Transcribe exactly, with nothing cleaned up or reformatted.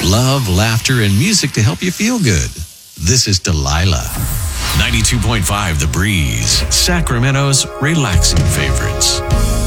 love, laughter, and music to help you feel good. This is Delilah. ninety-two point five The Breeze, Sacramento's relaxing favorites.